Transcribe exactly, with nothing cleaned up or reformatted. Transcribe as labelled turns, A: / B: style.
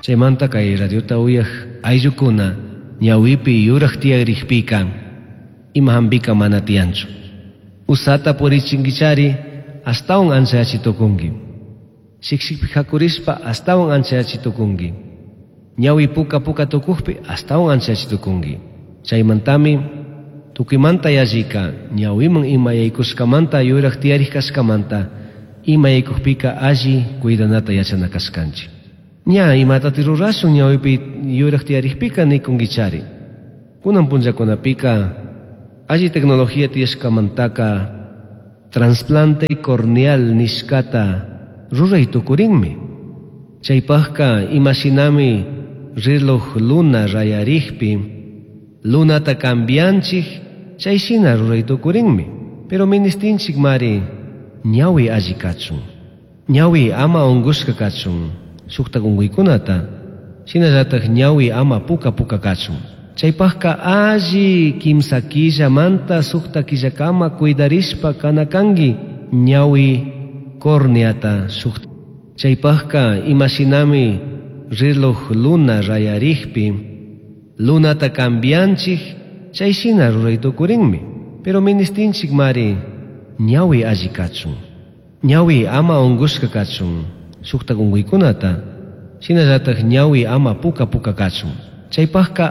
A: Chaymanta kay radiota uyaq ayllukuna ñawipi yuraq tiyagriqpika ima hampika mana tiyanchu. Usata purichinkichari astawan ansayachitukunki. Shikshikpi hakurispa astawan ansayachitukunki. Ñawi puka puka tukuqpi astawan ansayachitukunki. Chaymantami tukimanta yallika ñawiman imayaykuskamanta yuraq tiyariq kaskamanta imayaykuqpika alli cuidanata yachana kaskanchik. Ña imatati rurashun ñawipi yuraq tiyariqpika nikunkichari. Kunan punllakunapika alli tecnología tiyashkamantaka trasplante corneal nishkata ruraytukurinmi. Chaypaqka imashinami reloj luna rayariqpi lunata cambianchik chayshina ruraytukurinmi. Pero ministinchik mari ñawi alli kachun. Ñawi ama ungushka kachun sukta unguikunata. Shinallatak ñawi ama puka puka kachun. Chaypaqka alli kimsa killamanta sukta killakama cuidarishpa kanakanki ñawi corneata sukta. Chaypaqka imashinami reloj luna rayariqpi lunata cambianchik chayshina ruraytukurinmi. Pero ministinchik mari ñawi alli kachun. Ñawi ama ungushka kachun sukta unguikunata. Shinallatak ñawi ama puka puka kachun. Chaypaqka